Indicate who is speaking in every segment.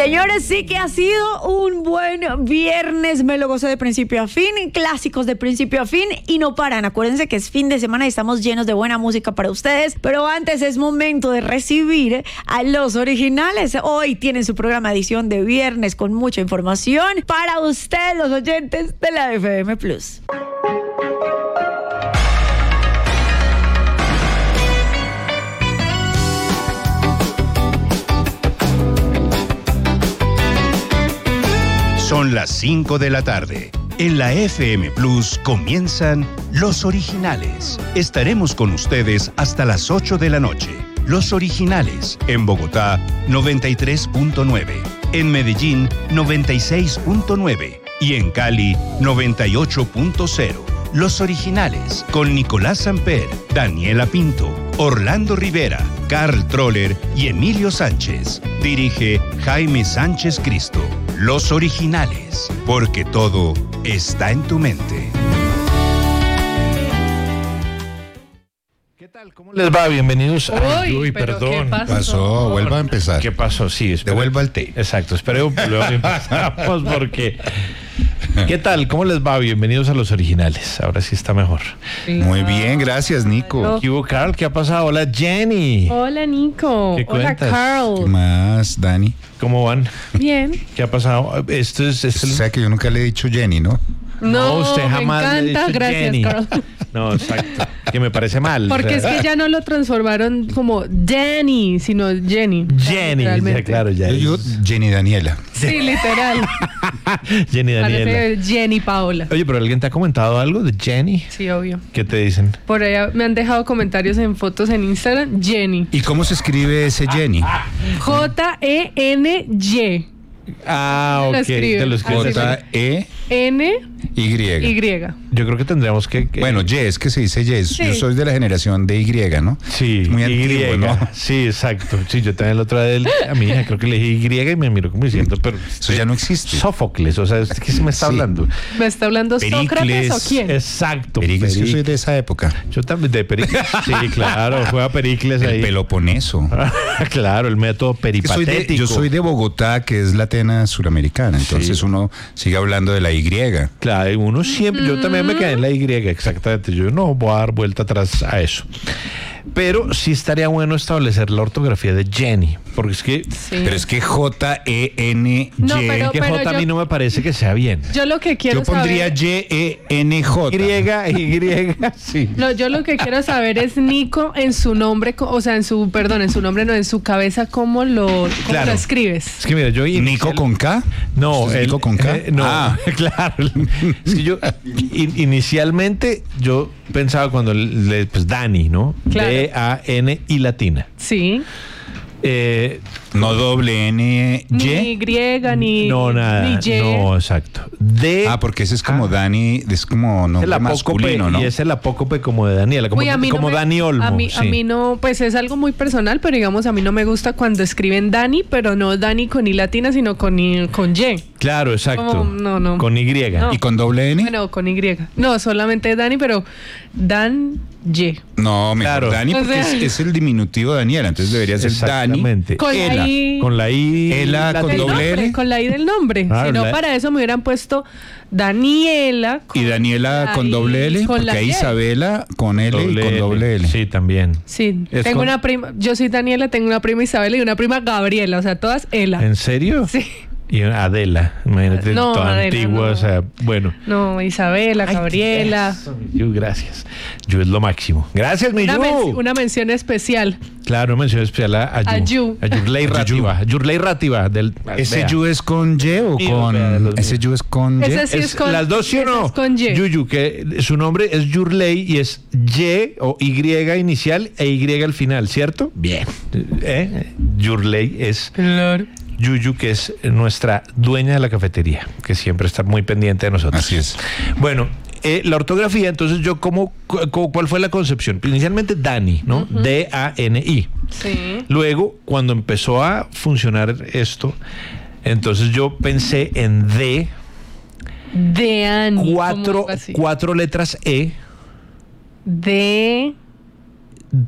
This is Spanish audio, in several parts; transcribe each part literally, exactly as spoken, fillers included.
Speaker 1: Señores, sí que ha sido un buen viernes. Me lo gocé de principio a fin, clásicos de principio a fin y no paran. Acuérdense que es fin de semana y estamos llenos de buena música para ustedes. Pero antes es momento de recibir a los originales. Hoy tienen su programa edición de viernes con mucha información para ustedes, los oyentes de la F M Plus.
Speaker 2: Son las cinco de la tarde. En la F M Plus comienzan Los Originales. Estaremos con ustedes hasta las ocho de la noche. Los Originales, en Bogotá, noventa y tres punto nueve. En Medellín, noventa y seis punto nueve. Y en Cali, noventa y ocho punto cero. Los Originales, con Nicolás Samper, Daniela Pinto, Orlando Rivera, Carl Troller y Emilio Sánchez. Dirige Jaime Sánchez Cristo. Los Originales, porque todo está en tu mente.
Speaker 3: ¿Qué tal? ¿Cómo les va? Bienvenidos a...
Speaker 4: Uy,
Speaker 3: Uy,
Speaker 4: pero
Speaker 3: perdón.
Speaker 4: ¿qué pasó?
Speaker 5: Pasó, vuelva a empezar.
Speaker 3: ¿Qué pasó? Sí, espere.
Speaker 5: Devuelva el té.
Speaker 3: Exacto, espero luego empezamos porque... ¿Qué tal? ¿Cómo les va? Bienvenidos a Los Originales. Ahora sí está mejor.
Speaker 5: Muy bien, gracias, Nico.
Speaker 3: ¿Qué hubo, Carl? ¿Qué ha pasado? Hola, Jenny.
Speaker 4: Hola, Nico.
Speaker 3: ¿Qué
Speaker 4: Hola,
Speaker 3: cuentas?
Speaker 5: ¿Qué
Speaker 4: Carl.
Speaker 5: más, Dani?
Speaker 3: ¿Cómo van?
Speaker 4: Bien.
Speaker 3: ¿Qué ha pasado? Esto es... es
Speaker 5: O
Speaker 3: el...
Speaker 5: sea que yo nunca le he dicho Jenny, ¿no?
Speaker 4: No,
Speaker 3: usted jamás
Speaker 4: me
Speaker 3: le
Speaker 4: encanta.
Speaker 3: ha dicho
Speaker 4: Gracias,
Speaker 3: Jenny.
Speaker 4: Carl.
Speaker 3: No, exacto. Que me parece mal.
Speaker 4: Porque
Speaker 3: o sea,
Speaker 4: es que ya no lo transformaron como Danny, sino Jenny.
Speaker 3: Jenny,
Speaker 4: Realmente.
Speaker 3: ya, claro, ya.
Speaker 5: Yo digo
Speaker 3: es-
Speaker 5: Jenny Daniela.
Speaker 4: Sí, literal.
Speaker 3: Jenny Daniela.
Speaker 4: Parece Jenny Paola.
Speaker 3: Oye, pero ¿alguien te ha comentado algo de Jenny?
Speaker 4: Sí, obvio.
Speaker 3: ¿Qué te dicen?
Speaker 4: Por allá me han dejado comentarios en fotos en Instagram. Jenny.
Speaker 5: ¿Y cómo se escribe ese Jenny?
Speaker 4: J E N Y.
Speaker 3: Ah,
Speaker 4: Lo
Speaker 3: ok.
Speaker 4: escribe.
Speaker 3: Te lo escribes.
Speaker 4: Así
Speaker 5: J E
Speaker 4: N
Speaker 5: Y.
Speaker 4: Y.
Speaker 3: Yo creo que tendríamos que... que-
Speaker 5: Bueno, Y es que se dice Y. Yo
Speaker 4: Sí.
Speaker 5: soy de la generación de Y, ¿no?
Speaker 3: Sí,
Speaker 5: Es muy
Speaker 3: Y.
Speaker 5: antiguo, ¿no?
Speaker 3: Sí, exacto. Sí, yo también la otra vez a mi hija creo que le dije Y y me miró como diciendo, pero...
Speaker 5: Eso ya no existe.
Speaker 3: Sófocles, o sea, ¿de qué se me está
Speaker 5: Sí.
Speaker 3: hablando?
Speaker 4: ¿Me está hablando
Speaker 5: Pericles.
Speaker 4: Sócrates o quién?
Speaker 3: Exacto.
Speaker 5: Pericles, yo soy
Speaker 3: Pericles.
Speaker 5: de esa época.
Speaker 3: Yo también, de Pericles. Sí, claro, juega Pericles
Speaker 5: El
Speaker 3: ahí.
Speaker 5: Peloponeso.
Speaker 3: Claro, el método
Speaker 5: Que soy de-
Speaker 3: peripatético.
Speaker 5: yo soy de Bogotá, que es la Atenas suramericana. Entonces
Speaker 3: Sí.
Speaker 5: uno sigue hablando de la Y.
Speaker 3: Claro, y uno siempre, yo también me quedé en la Y, exactamente. Yo no voy a dar vuelta atrás a eso. Pero sí estaría bueno establecer la ortografía de Jenny, porque es que,
Speaker 4: Sí.
Speaker 5: Pero es que J E N Y.
Speaker 4: No, pero-
Speaker 3: que J a
Speaker 4: yo-
Speaker 3: mí no me parece que sea bien.
Speaker 4: Yo lo que quiero
Speaker 5: Yo pondría
Speaker 4: saber...
Speaker 5: Y E N J.
Speaker 3: Y, Y, sí.
Speaker 4: No, yo lo que quiero saber es Nico en su nombre, co- o sea, en su, perdón, en su nombre, no, en su cabeza, ¿cómo lo, cómo
Speaker 3: Claro.
Speaker 4: lo escribes?
Speaker 3: Es que mira, yo...
Speaker 5: Nico
Speaker 3: inicial-
Speaker 5: con K.
Speaker 3: No,
Speaker 5: ¿Es
Speaker 3: el-
Speaker 5: Nico con K.
Speaker 3: eh, no,
Speaker 5: Ah.
Speaker 3: claro. Es que yo in- inicialmente yo pensaba cuando le pues Dani, ¿no?
Speaker 4: Claro.
Speaker 3: D A N y latina.
Speaker 4: Sí.
Speaker 3: Eh,
Speaker 5: No doble N
Speaker 4: Ni
Speaker 5: Y.
Speaker 4: Y, ni,
Speaker 3: no nada.
Speaker 4: ni Y.
Speaker 3: No, exacto. D
Speaker 5: Ah, porque ese es como
Speaker 3: Ah.
Speaker 5: Dani, es como
Speaker 3: es el
Speaker 5: nombre
Speaker 3: apócope,
Speaker 5: masculino, ¿no?
Speaker 3: y es el apócope como de Daniela, como,
Speaker 4: Uy, a mí no
Speaker 3: como
Speaker 4: me-
Speaker 3: Dani Olmo.
Speaker 4: A mí, a
Speaker 3: sí.
Speaker 4: mí no, pues es algo muy personal, pero digamos, a mí no me gusta cuando escriben Dani, pero no Dani con I latina, sino con I, con Y.
Speaker 3: Claro, exacto.
Speaker 4: Como- no, no.
Speaker 3: Con Y.
Speaker 4: No.
Speaker 5: ¿Y con doble N?
Speaker 4: Bueno, con Y. No, solamente Dani, pero Dan Y.
Speaker 5: No, mejor
Speaker 3: Claro.
Speaker 5: Dani,
Speaker 4: O
Speaker 5: porque
Speaker 4: sea-
Speaker 5: es, es el diminutivo de Daniela, entonces debería ser Dani.
Speaker 3: Exactamente.
Speaker 4: Con la
Speaker 5: Ela.
Speaker 4: I.
Speaker 3: Con la I.
Speaker 5: Ela con
Speaker 4: del
Speaker 5: doble
Speaker 4: nombre,
Speaker 5: L.
Speaker 4: con la I del nombre.
Speaker 3: Claro,
Speaker 4: si no,
Speaker 3: la-
Speaker 4: para eso me hubieran puesto Daniela. con
Speaker 5: Y Daniela
Speaker 4: la
Speaker 5: con
Speaker 4: I,
Speaker 5: doble L,
Speaker 4: con
Speaker 5: porque
Speaker 4: la
Speaker 5: hay
Speaker 4: Y.
Speaker 5: Isabela con L y con doble L.
Speaker 3: Sí, también.
Speaker 4: Sí,
Speaker 3: Es
Speaker 4: tengo
Speaker 3: con-
Speaker 4: una prima, yo soy Daniela, tengo una prima Isabela y una prima Gabriela, o sea, todas Ela.
Speaker 3: ¿En serio?
Speaker 4: Sí.
Speaker 3: Y Adela, imagínate,
Speaker 4: No,
Speaker 3: toda
Speaker 4: Adela,
Speaker 3: antigua,
Speaker 4: no.
Speaker 3: o sea, bueno.
Speaker 4: No, Isabela,
Speaker 3: Ay,
Speaker 4: Gabriela.
Speaker 3: eso, mi Yu, gracias. Yu es lo máximo. Gracias, mi
Speaker 4: Una,
Speaker 3: Yu.
Speaker 4: men- una mención especial.
Speaker 3: Claro, mención especial a, a Yu.
Speaker 4: A Yu.
Speaker 3: A Yurley Rativa. Yurley Rativa. Del,
Speaker 5: ¿Ese
Speaker 3: vea.
Speaker 5: Yu es con Y o
Speaker 3: Sí,
Speaker 5: con...?
Speaker 3: vea, los-
Speaker 5: Ese Yu es con Y.
Speaker 4: Ese sí
Speaker 3: Es
Speaker 4: es con-
Speaker 3: las dos sí o
Speaker 4: ese
Speaker 3: no.
Speaker 4: es con Y.
Speaker 3: Yuyu, que su nombre es Yurley y es Y o Y inicial e Y al final, ¿cierto? Bien. ¿Eh? Yurley es
Speaker 4: Claro.
Speaker 3: Yuyu, que es nuestra dueña de la cafetería, que siempre está muy pendiente de nosotros.
Speaker 5: Así es.
Speaker 3: Bueno, eh, la ortografía, entonces yo, ¿cómo, cu- ¿cuál fue la concepción? Inicialmente Dani, ¿no? D A N I.
Speaker 4: Sí.
Speaker 3: Luego, cuando empezó a funcionar esto, entonces yo pensé en D,
Speaker 4: De Ani.
Speaker 3: cuatro,
Speaker 4: como así.
Speaker 3: cuatro letras E,
Speaker 4: De.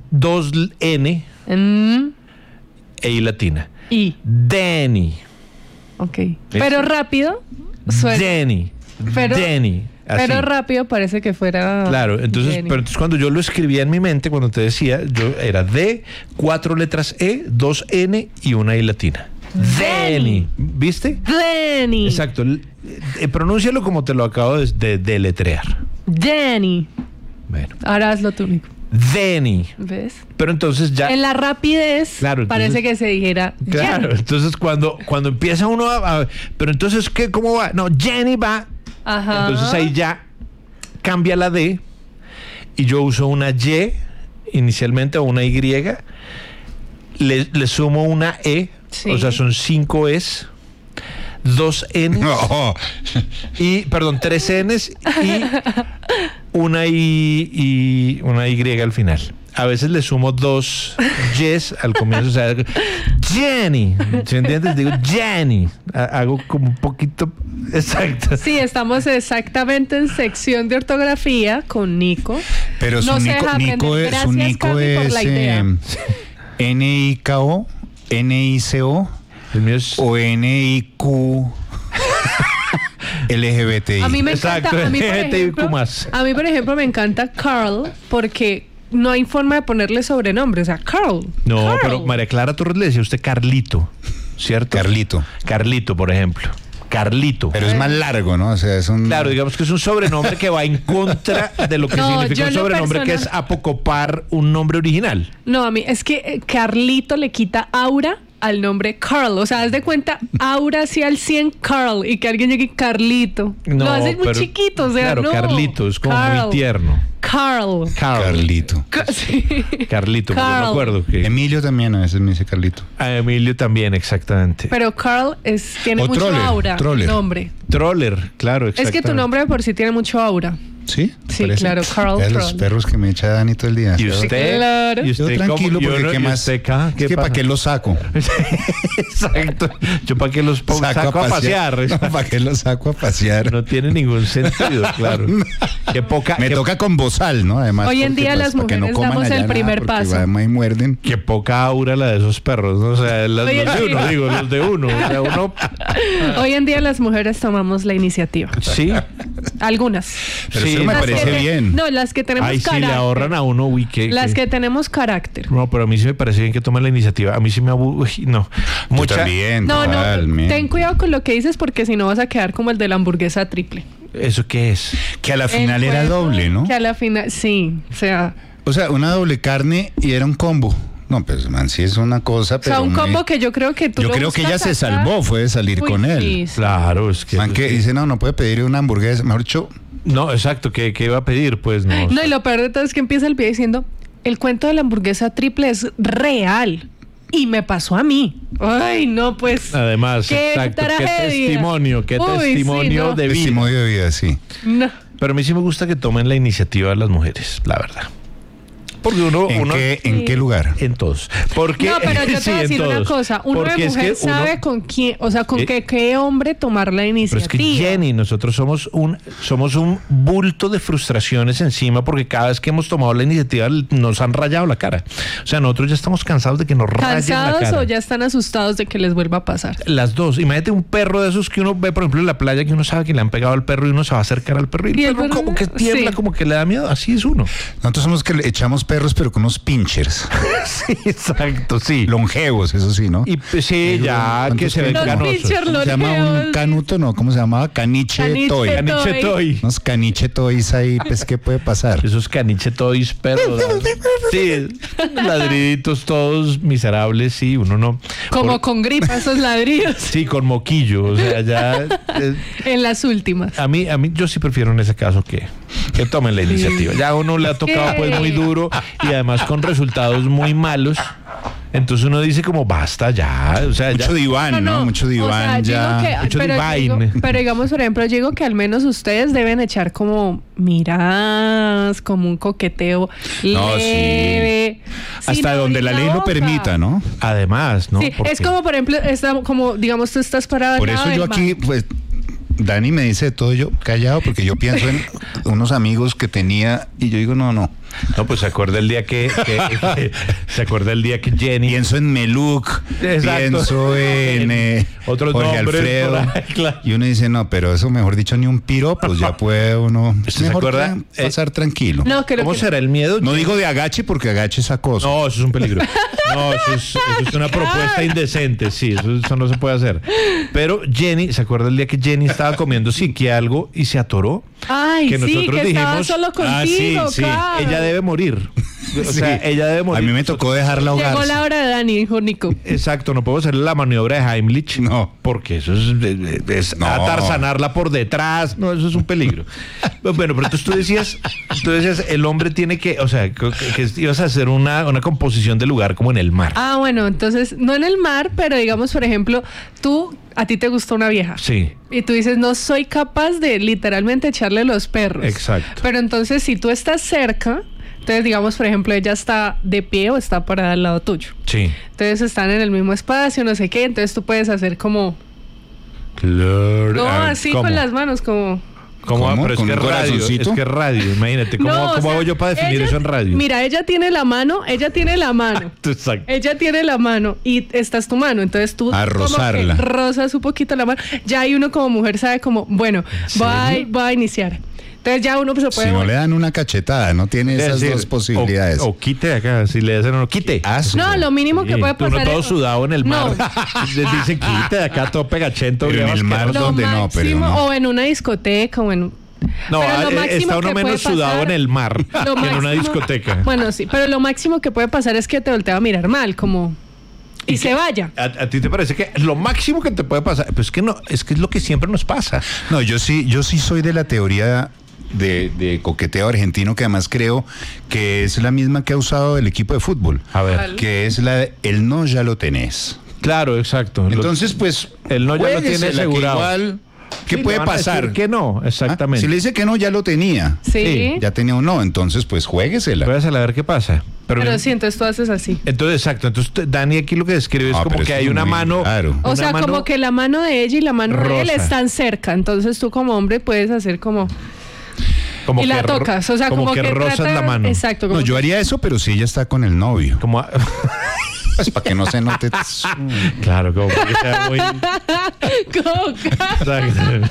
Speaker 3: dos N
Speaker 4: mm,
Speaker 3: e I latina.
Speaker 4: I.
Speaker 3: Danny.
Speaker 4: Ok. Pero rápido suena.
Speaker 3: Jenny.
Speaker 4: Pero,
Speaker 3: Jenny. Así.
Speaker 4: Pero rápido parece que fuera.
Speaker 3: Claro, entonces,
Speaker 4: Jenny.
Speaker 3: pero entonces cuando yo lo escribía en mi mente, cuando te decía, yo era D, cuatro letras E, dos N y una I latina. Jenny. ¿Viste?
Speaker 4: Jenny.
Speaker 3: Exacto. Eh, pronúncialo como te lo acabo de, de deletrear.
Speaker 4: Jenny.
Speaker 3: Bueno.
Speaker 4: Ahora hazlo tú, Nico.
Speaker 3: Jenny.
Speaker 4: ¿Ves?
Speaker 3: Pero entonces ya.
Speaker 4: En la rapidez
Speaker 3: Claro, entonces-
Speaker 4: parece que se dijera
Speaker 3: Claro,
Speaker 4: Jenny.
Speaker 3: entonces cuando, cuando empieza uno a, a- pero entonces, ¿qué? ¿Cómo va? No, Jenny va.
Speaker 4: Ajá.
Speaker 3: Entonces ahí ya cambia la D y yo uso una Y inicialmente o una Y, le, le sumo una E,
Speaker 4: Sí.
Speaker 3: o sea, son cinco Es, dos N
Speaker 5: No.
Speaker 3: y, perdón, tres Ns y una I, y una Y al final. A veces le sumo dos Yes al comienzo, o sea, Jenny, ¿se entiendes? Digo Jenny, Ha- hago como un poquito, exacto.
Speaker 4: Sí, estamos exactamente en sección de ortografía con Nico.
Speaker 5: Pero su
Speaker 4: No se
Speaker 5: Nico,
Speaker 4: deja
Speaker 5: Nico
Speaker 4: aprender.
Speaker 5: es, su
Speaker 4: Gracias,
Speaker 5: Nico
Speaker 4: Cami, por
Speaker 5: es
Speaker 4: la idea.
Speaker 5: eh, N I K O, N I C O
Speaker 3: El mío es
Speaker 5: o N I Q L G B T I.
Speaker 4: A mí me
Speaker 3: Exacto,
Speaker 4: encanta, a mí, por
Speaker 3: L G B T I Q
Speaker 4: ejemplo,
Speaker 3: más.
Speaker 4: a mí, por ejemplo, me encanta Carl porque no hay forma de ponerle sobrenombre, o sea, Carl.
Speaker 3: No,
Speaker 4: Carl.
Speaker 3: pero María Clara Torres le decía a usted Carlito, ¿cierto?
Speaker 5: Carlito.
Speaker 3: Carlito, por ejemplo. Carlito.
Speaker 5: Pero es más largo, ¿no? O sea, es un...
Speaker 3: Claro, digamos que es un sobrenombre que va en contra de lo que
Speaker 4: No,
Speaker 3: significa
Speaker 4: yo
Speaker 3: un
Speaker 4: en lo
Speaker 3: sobrenombre, que es
Speaker 4: personal-
Speaker 3: apocopar un nombre original.
Speaker 4: No, a mí es que eh, Carlito le quita aura al nombre Carl. O sea, haz de cuenta, aura hacia el cien Carl y que alguien llegue Carlito.
Speaker 3: No,
Speaker 4: Lo hace muy
Speaker 3: pero-
Speaker 4: chiquito, o sea,
Speaker 3: claro,
Speaker 4: no.
Speaker 3: Carlito, es como
Speaker 4: Carl.
Speaker 3: muy tierno.
Speaker 4: Carl.
Speaker 3: Carl.
Speaker 5: Carlito.
Speaker 4: Ca- sí.
Speaker 3: Carlito, porque
Speaker 4: Carl.
Speaker 3: me acuerdo que
Speaker 5: Emilio también a veces me dice Carlito.
Speaker 3: a Emilio también, exactamente.
Speaker 4: Pero Carl es, tiene
Speaker 5: O
Speaker 4: mucho
Speaker 5: Troller,
Speaker 4: aura.
Speaker 5: Troller.
Speaker 4: Nombre.
Speaker 3: Troller, claro,
Speaker 4: Es que
Speaker 3: exactamente.
Speaker 4: tu nombre de por sí tiene mucho aura.
Speaker 5: ¿Sí? ¿Te
Speaker 4: Sí,
Speaker 5: parece?
Speaker 4: claro, Carl
Speaker 5: Es los
Speaker 4: Troll.
Speaker 5: perros que me echa Dani todo el día.
Speaker 3: ¿Y usted?
Speaker 4: Claro.
Speaker 3: ¿Y
Speaker 5: Yo
Speaker 3: usted
Speaker 5: tranquilo,
Speaker 3: cómo? Yo
Speaker 5: porque
Speaker 3: no-
Speaker 5: ¿qué
Speaker 3: ¿y
Speaker 5: más?
Speaker 3: usted acá?
Speaker 5: Es
Speaker 3: ¿Qué
Speaker 5: que para
Speaker 3: pasa?
Speaker 5: qué los saco.
Speaker 3: Exacto. Yo para qué los pongo, saco, a pasear.
Speaker 5: No, ¿para qué los saco a pasear?
Speaker 3: No tiene ningún sentido, claro. Qué poca,
Speaker 5: Me
Speaker 3: qué,
Speaker 5: toca con bozal, ¿no? Además.
Speaker 4: Hoy en
Speaker 5: porque,
Speaker 4: día
Speaker 5: pues,
Speaker 4: las
Speaker 5: para que no
Speaker 4: mujeres
Speaker 5: coman
Speaker 4: damos
Speaker 5: allá
Speaker 4: el
Speaker 5: nada,
Speaker 4: primer
Speaker 5: porque
Speaker 4: paso.
Speaker 5: además ahí muerden.
Speaker 3: qué poca aura la de esos perros, ¿no? O sea, las-
Speaker 4: Oye,
Speaker 3: los de
Speaker 4: sí.
Speaker 3: uno, digo, los de uno. O sea, uno.
Speaker 4: Hoy en día las mujeres tomamos la iniciativa.
Speaker 3: Sí.
Speaker 4: Algunas.
Speaker 5: Pero
Speaker 3: Sí.
Speaker 5: eso me
Speaker 3: Las
Speaker 5: parece
Speaker 4: que te-
Speaker 5: bien.
Speaker 4: No, las que tenemos
Speaker 3: Ay, sí,
Speaker 4: carácter.
Speaker 3: le ahorran a uno, uy, qué.
Speaker 4: Las
Speaker 3: qué-
Speaker 4: que tenemos carácter.
Speaker 3: No, pero a mí sí me parece bien que tomen la iniciativa. A mí sí me aburre. No.
Speaker 5: Yo
Speaker 3: Mucha.
Speaker 5: también,
Speaker 4: No, no,
Speaker 5: totalmente.
Speaker 4: ten cuidado con lo que dices porque si no vas a quedar como el de la hamburguesa triple.
Speaker 3: ¿Eso qué es?
Speaker 5: Que a la final
Speaker 4: El
Speaker 5: era
Speaker 4: cuento
Speaker 5: doble, ¿no?
Speaker 4: Que a la final, sí, o sea,
Speaker 5: O sea, una doble carne y era un combo. No, pues man, sí es una cosa,
Speaker 4: o
Speaker 5: pero...
Speaker 4: sea, un
Speaker 5: muy-
Speaker 4: combo que yo creo que tú
Speaker 5: Yo
Speaker 4: lo
Speaker 5: creo que ella
Speaker 4: buscas
Speaker 5: se
Speaker 4: acá.
Speaker 5: salvó, fue de salir
Speaker 4: Uy,
Speaker 5: con él.
Speaker 4: sí, sí.
Speaker 3: Claro, es que.
Speaker 5: Man que dice, no, no puede pedir una hamburguesa. Mejor dicho,
Speaker 3: No, exacto. ¿Qué, qué iba a pedir? Pues no.
Speaker 4: No, y lo peor de todo es que empieza el video diciendo, el cuento de la hamburguesa triple es real. Y me pasó a mí. Ay, no, pues.
Speaker 3: Además,
Speaker 4: ¡Qué
Speaker 3: exacto. Qué
Speaker 4: tragedia!
Speaker 3: testimonio, qué
Speaker 4: Uy, sí,
Speaker 3: testimonio
Speaker 4: no.
Speaker 3: de vida.
Speaker 5: testimonio de vida, sí.
Speaker 4: No.
Speaker 3: Pero a mí sí me gusta que tomen la iniciativa las mujeres, la verdad. Porque uno.
Speaker 5: ¿En,
Speaker 3: uno
Speaker 5: qué, ¿En
Speaker 4: Sí.
Speaker 5: qué lugar?
Speaker 3: En todos. Porque,
Speaker 4: No, pero yo te
Speaker 3: sí,
Speaker 4: voy a
Speaker 3: en
Speaker 4: decir una
Speaker 3: todos.
Speaker 4: cosa. Uno
Speaker 3: Porque
Speaker 4: de
Speaker 3: es
Speaker 4: mujer
Speaker 3: que uno-
Speaker 4: sabe con quién, o sea, con
Speaker 3: Eh,
Speaker 4: qué, qué hombre tomar la
Speaker 3: Pero
Speaker 4: iniciativa.
Speaker 3: es que Jenny, nosotros somos un somos un bulto de frustraciones encima porque cada vez que hemos tomado la iniciativa nos han rayado la cara. O sea, nosotros ya estamos cansados de que nos rayen la
Speaker 4: ¿Cansados
Speaker 3: cara.
Speaker 4: o ya están asustados de que les vuelva a pasar?
Speaker 3: Las dos. Imagínate un perro de esos que uno ve, por ejemplo, en la playa, que uno sabe que le han pegado al perro y uno se va a acercar al perro y el,
Speaker 4: ¿Y el
Speaker 3: perro
Speaker 4: perro
Speaker 3: como
Speaker 4: no?
Speaker 3: que tiembla,
Speaker 4: Sí.
Speaker 3: como que le da miedo. Así es uno.
Speaker 5: Nosotros somos que le echamos perros, pero con unos pinchers.
Speaker 3: Sí, exacto, sí.
Speaker 5: Longevos, eso sí, ¿no?
Speaker 3: Y pues, sí, ya
Speaker 5: ¿Cuántos
Speaker 3: que se ven
Speaker 5: tienen?
Speaker 4: Los
Speaker 3: canosos.
Speaker 4: pincher
Speaker 5: ¿Cómo se llama
Speaker 4: longevos.
Speaker 5: un canuto? No, ¿cómo se llamaba? Caniche,
Speaker 4: Caniche
Speaker 5: toy.
Speaker 4: toy.
Speaker 3: Caniche toy.
Speaker 5: Unos caniche toys ahí, pues, ¿qué puede pasar?
Speaker 3: Esos caniche toys, perros. Sí, ladriditos todos miserables, sí, uno no.
Speaker 4: Como
Speaker 3: Por-
Speaker 4: con gripa, esos ladrillos.
Speaker 3: Sí, con moquillo, o sea, ya. eh,
Speaker 4: En las últimas.
Speaker 3: a mí, a mí, yo sí prefiero en ese caso que, que tomen la iniciativa. Ya a uno le ha tocado pues muy duro y además con resultados muy malos. Entonces uno dice como basta ya, o sea, ya.
Speaker 5: Mucho diván, ¿no? Mucho
Speaker 4: o
Speaker 5: diván
Speaker 4: sea,
Speaker 5: ya.
Speaker 4: digo que-
Speaker 3: mucho
Speaker 4: pero,
Speaker 3: divine.
Speaker 4: digo- pero digamos, por ejemplo, yo digo que al menos ustedes deben echar como miradas, como un coqueteo
Speaker 5: No,
Speaker 4: leve. Sí,
Speaker 5: Hasta
Speaker 4: no
Speaker 5: donde la
Speaker 4: abrir
Speaker 5: ley lo
Speaker 4: boca.
Speaker 5: permita, ¿no?
Speaker 3: Además, ¿no?
Speaker 4: Sí,
Speaker 3: Porque-
Speaker 4: es como, por ejemplo, está como, digamos, tú estás parado.
Speaker 5: Por
Speaker 4: al
Speaker 5: eso
Speaker 4: lado
Speaker 5: yo
Speaker 4: del
Speaker 5: aquí,
Speaker 4: mar.
Speaker 5: pues, Dani me dice de todo, yo callado, porque yo pienso en unos amigos que tenía y yo digo, no, no.
Speaker 3: No, pues se acuerda el día que, que, que se acuerda el día que Jenny.
Speaker 5: Pienso en Meluc,
Speaker 3: Exacto.
Speaker 5: pienso en eh,
Speaker 3: Otros
Speaker 5: Jorge
Speaker 3: nombres
Speaker 5: Alfredo.
Speaker 3: por ahí, claro.
Speaker 5: Y uno dice, no, pero eso mejor dicho ni un piro, pues ya puede uno
Speaker 3: ¿Usted se
Speaker 5: mejor
Speaker 3: acuerda?
Speaker 5: que pasar tranquilo. No,
Speaker 4: No, creo
Speaker 3: ¿Cómo
Speaker 4: que
Speaker 3: será el miedo?
Speaker 5: digo de agache porque agache es acoso.
Speaker 3: No, eso es un peligro. No, eso es, eso es una propuesta indecente, sí, eso, eso no se puede hacer. Pero Jenny, ¿se acuerda el día que Jenny estaba comiendo sí que algo y se atoró?
Speaker 4: Ay,
Speaker 3: que
Speaker 4: sí,
Speaker 3: nosotros
Speaker 4: que estaba
Speaker 3: dijimos,
Speaker 4: solo contigo,
Speaker 5: ah, sí, sí,
Speaker 4: Carl.
Speaker 3: Ella debe morir. O sea,
Speaker 5: Sí.
Speaker 3: ella debe morir.
Speaker 5: A mí me tocó dejarla
Speaker 4: Llegó
Speaker 5: ahogarse.
Speaker 4: la hora de Dani, dijo Nico.
Speaker 3: Exacto, no puedo hacer la maniobra de Heimlich.
Speaker 5: No.
Speaker 3: Porque eso es, es, es
Speaker 5: No.
Speaker 3: atarzanarla por detrás. No, eso es un peligro. Bueno, pero entonces tú decías, tú decías, el hombre tiene que, o sea, que, que ibas a hacer una, una composición de lugar como en el mar.
Speaker 4: Ah, bueno, entonces, no en el mar, pero digamos, por ejemplo, tú, a ti te gustó una vieja.
Speaker 3: Sí.
Speaker 4: Y tú dices, no soy capaz de literalmente echarle los perros.
Speaker 3: Exacto.
Speaker 4: Pero entonces, si tú estás cerca, entonces, digamos, por ejemplo, ella está de pie o está parada al lado tuyo.
Speaker 3: Sí.
Speaker 4: Entonces, están en el mismo espacio, no sé qué. Entonces, tú puedes hacer como...
Speaker 3: Claro.
Speaker 4: No,
Speaker 3: Ah,
Speaker 4: así
Speaker 3: ¿cómo?
Speaker 4: con las manos, como...
Speaker 3: ¿Cómo?
Speaker 5: ¿Cómo?
Speaker 3: Pero es
Speaker 5: ¿Con
Speaker 3: que es
Speaker 5: un
Speaker 3: radio.
Speaker 5: corazoncito?
Speaker 3: Es que es radio. Imagínate. ¿Cómo,
Speaker 4: No, o
Speaker 3: cómo
Speaker 4: sea,
Speaker 3: hago yo para definir
Speaker 4: ella-
Speaker 3: eso en radio?
Speaker 4: Mira, ella tiene la mano, ella tiene la mano.
Speaker 3: Exacto.
Speaker 4: Ella tiene la mano y esta es tu mano, entonces tú
Speaker 5: A
Speaker 4: como
Speaker 5: rozarla.
Speaker 4: que rozas un poquito la mano. Ya ahí uno como mujer sabe como, bueno, va a, va a iniciar. Entonces ya uno pues, se puede...
Speaker 5: Si no le dan una cachetada, no tiene esas
Speaker 3: Es decir,
Speaker 5: dos posibilidades.
Speaker 3: O, o quite de acá, si le hacen uno, quite.
Speaker 5: Haz-
Speaker 4: No, lo mínimo que
Speaker 3: Sí,
Speaker 4: puede
Speaker 3: uno
Speaker 4: pasar
Speaker 3: todo
Speaker 4: es...
Speaker 3: sudado en el mar.
Speaker 4: No.
Speaker 3: Le dicen, quite de acá, todo pegachento.
Speaker 5: Pero en
Speaker 3: bien
Speaker 5: el mar
Speaker 3: asqueroso.
Speaker 4: Lo
Speaker 5: ¿Dónde no? Pero
Speaker 4: máximo,
Speaker 5: no.
Speaker 4: o en una discoteca o en...
Speaker 3: No,
Speaker 4: pero lo
Speaker 3: ah, eh,
Speaker 4: máximo
Speaker 3: está uno
Speaker 4: que puede
Speaker 3: menos sudado
Speaker 4: pasar-
Speaker 3: en el mar que
Speaker 4: lo
Speaker 3: en una
Speaker 4: máximo-
Speaker 3: discoteca.
Speaker 4: Bueno, sí, pero lo máximo que puede pasar es que te voltea a mirar mal, como... Y,
Speaker 3: ¿Y
Speaker 4: se
Speaker 3: qué?
Speaker 4: vaya.
Speaker 3: ¿A, a ti te parece que lo máximo que te puede pasar? Pues es que no, es que es lo que siempre nos pasa.
Speaker 5: No, yo sí, yo sí soy de la teoría de, de coqueteo argentino, que además creo que es la misma que ha usado el equipo de fútbol.
Speaker 3: A ver.
Speaker 4: ¿Cuál?
Speaker 5: Que es la de el no ya lo tenés.
Speaker 3: Claro, exacto. Lo-
Speaker 5: Entonces, pues,
Speaker 3: el no ya lo
Speaker 5: juéguesela,
Speaker 3: tiene
Speaker 5: que
Speaker 3: asegurado.
Speaker 5: igual, ¿qué
Speaker 3: Sí,
Speaker 5: puede
Speaker 3: le van a
Speaker 5: pasar?
Speaker 3: decir que no, exactamente.
Speaker 5: Ah, Si le dice que no, ya lo tenía.
Speaker 4: Sí.
Speaker 3: Sí,
Speaker 5: Ya tenía un no, entonces, pues, juéguesela.
Speaker 3: Puedes a ver qué pasa. Pero,
Speaker 4: Pero sí, entonces tú haces así.
Speaker 3: Entonces, exacto. Entonces, t- Dani aquí lo que describe es
Speaker 5: Ah,
Speaker 3: como
Speaker 5: pero
Speaker 3: que
Speaker 5: eso
Speaker 3: hay
Speaker 5: es
Speaker 3: una
Speaker 5: muy
Speaker 3: mano.
Speaker 5: raro.
Speaker 4: O
Speaker 3: una
Speaker 4: sea,
Speaker 3: mano
Speaker 4: como que la mano de ella y la mano de él
Speaker 3: rosa.
Speaker 4: están cerca. Entonces tú como hombre puedes hacer como...
Speaker 3: como
Speaker 4: y la
Speaker 3: que ro-
Speaker 4: tocas. O sea,
Speaker 3: como,
Speaker 4: como,
Speaker 3: que, rozas
Speaker 4: trata-
Speaker 3: la mano.
Speaker 4: Exacto. Como
Speaker 5: No, yo haría eso, pero si ella está con el novio.
Speaker 3: Como a-
Speaker 5: Pues para que no se note.
Speaker 3: claro, como que sea muy.
Speaker 4: Coca.
Speaker 3: Exacto.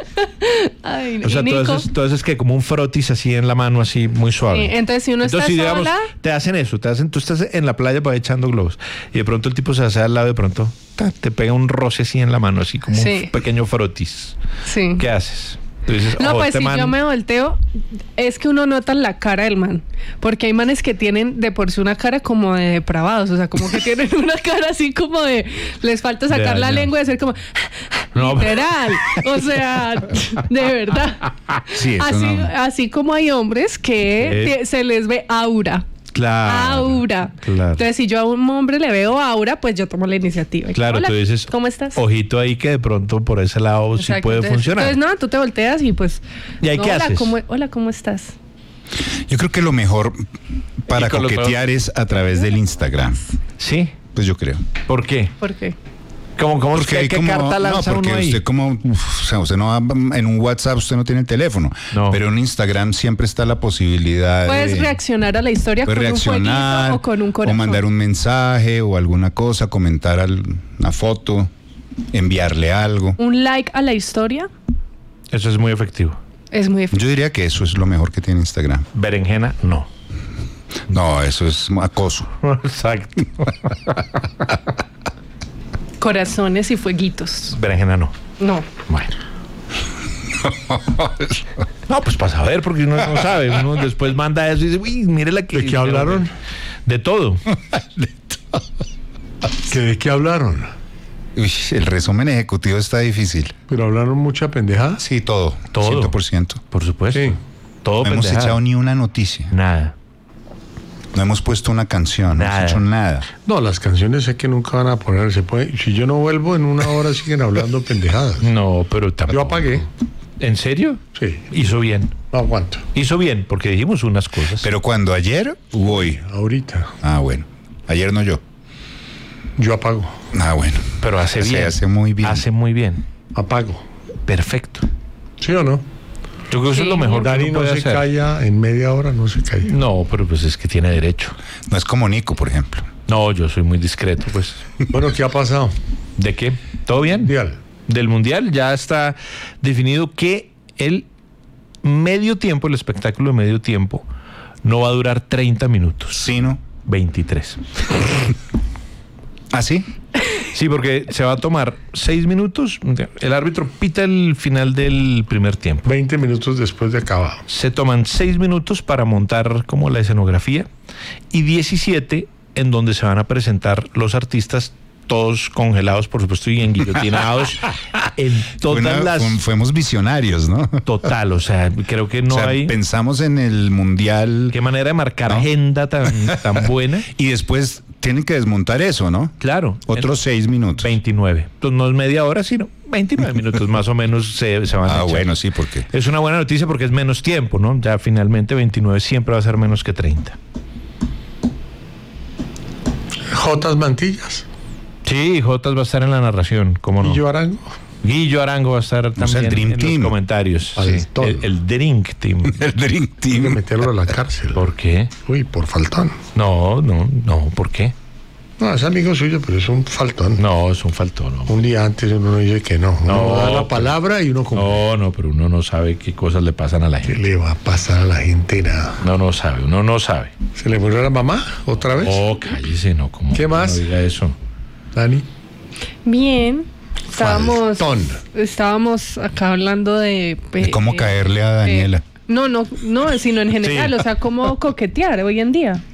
Speaker 4: Ay,
Speaker 3: O sea,
Speaker 4: y
Speaker 3: tú
Speaker 4: Nico,
Speaker 3: haces, tú haces que como un frotis así en la mano, así muy suave.
Speaker 4: sí, entonces si uno
Speaker 3: Entonces,
Speaker 4: está
Speaker 3: si digamos,
Speaker 4: sola...
Speaker 3: te hacen eso, te hacen, tú estás en la playa va echando globos y de pronto el tipo se hace al lado y de pronto ta, te pega un roce así en la mano, así como
Speaker 4: Sí.
Speaker 3: un pequeño frotis.
Speaker 4: Sí.
Speaker 3: ¿Qué haces? Tú dices,
Speaker 4: No,
Speaker 3: oh,
Speaker 4: pues
Speaker 3: este
Speaker 4: si
Speaker 3: man-
Speaker 4: yo me volteo, es que uno nota la cara del man. Porque hay manes que tienen de por sí una cara como de depravados. O sea, como que tienen una cara así como de... Les falta sacar
Speaker 3: De
Speaker 4: la
Speaker 3: dañado.
Speaker 4: lengua y hacer como...
Speaker 3: No,
Speaker 4: literal. O sea, de verdad.
Speaker 5: Sí, eso
Speaker 4: Así,
Speaker 5: no.
Speaker 4: así como hay hombres que
Speaker 3: Sí.
Speaker 4: te- se les ve aura.
Speaker 3: Claro.
Speaker 4: Aura.
Speaker 3: Claro.
Speaker 4: Entonces, si yo a un hombre le veo aura, pues yo tomo la iniciativa. Y,
Speaker 3: Claro,
Speaker 4: "Hola,
Speaker 3: tú dices,
Speaker 4: ¿cómo estás?
Speaker 3: ojito ahí que de pronto por ese lado sí
Speaker 4: Exacto,
Speaker 3: puede
Speaker 4: entonces-
Speaker 3: funcionar.
Speaker 4: Entonces, no, tú te volteas y pues...
Speaker 3: ¿Y ahí
Speaker 4: no,
Speaker 3: qué
Speaker 4: hola,
Speaker 3: haces?
Speaker 4: ¿cómo, hola, ¿cómo estás?
Speaker 5: Yo creo que lo mejor para
Speaker 3: Y con los
Speaker 5: coquetear es a través del Instagram.
Speaker 3: Sí.
Speaker 5: Pues yo creo.
Speaker 3: ¿Por qué?
Speaker 4: ¿Por qué?
Speaker 3: ¿Cómo, cómo
Speaker 5: Porque
Speaker 3: ¿qué,
Speaker 5: hay
Speaker 3: qué
Speaker 5: como,
Speaker 3: carta
Speaker 5: no,
Speaker 3: lanza
Speaker 5: porque
Speaker 3: uno ahí?
Speaker 5: usted como, uf, o sea, usted no va en un WhatsApp, usted no tiene el teléfono,
Speaker 3: No.
Speaker 5: pero en Instagram siempre está la posibilidad
Speaker 4: Puedes
Speaker 5: de
Speaker 4: reaccionar a la historia
Speaker 5: puede
Speaker 4: con un
Speaker 5: reaccionar
Speaker 4: fueguito o con un
Speaker 5: o
Speaker 4: corazón.
Speaker 5: mandar un mensaje o alguna cosa, comentar al- una foto, enviarle algo.
Speaker 4: Un like a la historia
Speaker 3: Eso es muy efectivo.
Speaker 4: es muy efectivo.
Speaker 5: Yo diría que eso es lo mejor que tiene Instagram.
Speaker 3: Berenjena, no.
Speaker 5: No, eso es acoso.
Speaker 3: Exacto.
Speaker 4: Corazones y fueguitos.
Speaker 3: Berenjena, no.
Speaker 4: No.
Speaker 3: Bueno. No, pues para saber, porque uno no sabe. Uno después manda eso y dice, uy, mire la que...
Speaker 6: ¿De qué hablaron?
Speaker 3: De todo.
Speaker 6: ¿Que ¿De qué hablaron?
Speaker 5: Uy, el resumen ejecutivo está difícil.
Speaker 6: ¿Pero hablaron mucha pendejada?
Speaker 5: Sí, todo.
Speaker 3: Todo.
Speaker 5: cien por ciento.
Speaker 3: Por supuesto.
Speaker 6: Sí.
Speaker 3: Todo
Speaker 5: No hemos
Speaker 3: pendejada.
Speaker 5: echado ni una noticia.
Speaker 3: Nada.
Speaker 5: No hemos puesto una canción. No
Speaker 3: Nada.
Speaker 5: hemos hecho nada.
Speaker 6: No, las canciones sé que nunca van a poner. Se puede, si yo no vuelvo en una hora siguen hablando pendejadas.
Speaker 3: No, pero tampoco.
Speaker 6: Yo apagué.
Speaker 3: ¿En serio?
Speaker 6: Sí,
Speaker 3: Hizo bien.
Speaker 6: no aguanto.
Speaker 3: Hizo bien, porque dijimos unas cosas.
Speaker 5: Pero cuando ayer o hoy.
Speaker 6: Ahorita.
Speaker 5: Ah, bueno. Ayer no yo.
Speaker 6: Yo apago.
Speaker 5: Ah, bueno.
Speaker 3: Pero hace
Speaker 5: Se
Speaker 3: bien.
Speaker 5: hace muy bien.
Speaker 3: Hace muy bien.
Speaker 6: Apago.
Speaker 3: Perfecto.
Speaker 6: ¿Sí o no?
Speaker 3: Yo creo que eso
Speaker 4: Sí.
Speaker 3: es lo mejor que
Speaker 6: Dani
Speaker 3: uno
Speaker 6: no
Speaker 3: puede
Speaker 6: se
Speaker 3: hacer.
Speaker 6: calla en media hora, no se calla.
Speaker 3: No, pero pues es que tiene derecho.
Speaker 5: No es como Nico, por ejemplo.
Speaker 3: No, yo soy muy discreto, pues.
Speaker 6: Bueno, ¿qué ha pasado?
Speaker 3: ¿De qué? ¿Todo bien?
Speaker 6: Mundial.
Speaker 3: Del Mundial ya está definido que el medio tiempo, el espectáculo de medio tiempo, no va a durar treinta minutos,
Speaker 5: ¿Sí, no?
Speaker 3: veintitrés.
Speaker 5: ¿Ah, sí?
Speaker 3: Sí, porque se va a tomar seis minutos. El árbitro pita el final del primer tiempo.
Speaker 6: veinte minutos después de acabado.
Speaker 3: Se toman seis minutos para montar como la escenografía y diecisiete en donde se van a presentar los artistas, todos congelados, por supuesto, y enguillotinados en todas
Speaker 5: Fue una-
Speaker 3: las...
Speaker 5: fu- Fuimos visionarios, ¿no?
Speaker 3: Total, o sea, creo que no
Speaker 5: O sea,
Speaker 3: hay...
Speaker 5: pensamos en el mundial
Speaker 3: Qué manera de marcar
Speaker 5: ¿No?
Speaker 3: agenda tan, tan buena.
Speaker 5: y después tienen que desmontar eso, ¿no?
Speaker 3: Claro.
Speaker 5: Otros seis minutos.
Speaker 3: veintinueve. Entonces no es media hora, sino veintinueve minutos más o menos se, se van a
Speaker 5: Ah,
Speaker 3: echar.
Speaker 5: bueno, sí, porque
Speaker 3: Es una buena noticia porque es menos tiempo, ¿no? Ya finalmente veintinueve siempre va a ser menos que treinta.
Speaker 6: Jotas Mantillas.
Speaker 3: Sí, Jotas va a estar en la narración, ¿cómo no?
Speaker 6: Y yo Arango.
Speaker 3: Guillo Arango va a estar
Speaker 5: sea,
Speaker 3: también
Speaker 5: el Dream
Speaker 3: en
Speaker 5: Team.
Speaker 3: los comentarios.
Speaker 6: Al
Speaker 3: Sí,
Speaker 6: todo.
Speaker 3: el, el Drink Team.
Speaker 5: el Dream
Speaker 6: Hay que
Speaker 5: Team.
Speaker 6: meterlo a la cárcel.
Speaker 3: ¿Por qué?
Speaker 6: Uy, por faltón.
Speaker 3: No, no, no, ¿por qué?
Speaker 6: No, es amigo suyo, pero es un faltón.
Speaker 3: No, es un faltón. No,
Speaker 6: Un día antes uno dice que no. Uno
Speaker 3: No,
Speaker 6: da la
Speaker 3: pero-
Speaker 6: palabra y uno cumple.
Speaker 3: no, no, pero uno no sabe qué cosas le pasan a la
Speaker 6: ¿Qué
Speaker 3: gente.
Speaker 6: le va a pasar a la gente? Nada.
Speaker 3: No, no sabe, uno no sabe.
Speaker 6: ¿Se le murió la mamá otra vez?
Speaker 3: Oh, cállese, no, como
Speaker 6: ¿Qué más?
Speaker 3: no diga eso.
Speaker 6: Dani.
Speaker 4: Bien. Estábamos,
Speaker 6: Faltón.
Speaker 4: estábamos acá hablando de...
Speaker 5: De cómo
Speaker 4: eh,
Speaker 5: caerle a
Speaker 4: eh,
Speaker 5: Daniela.
Speaker 4: no, no, no, sino en general,
Speaker 3: Sí.
Speaker 4: o sea, cómo coquetear hoy en día.